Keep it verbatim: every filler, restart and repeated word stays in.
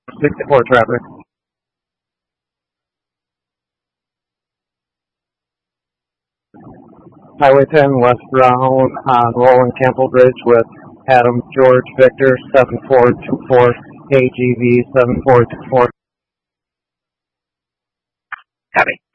sixty-four traffic. Highway ten westbound on Roland Campbell Bridge with Adam George Victor seven four two four A G V seven four two four. Copy.